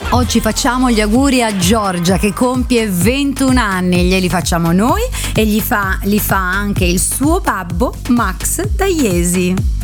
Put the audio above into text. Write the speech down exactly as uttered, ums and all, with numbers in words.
Oggi facciamo gli auguri a Giorgia che compie ventuno anni, glieli facciamo noi e gli fa, li fa anche il suo babbo Max da Iesi.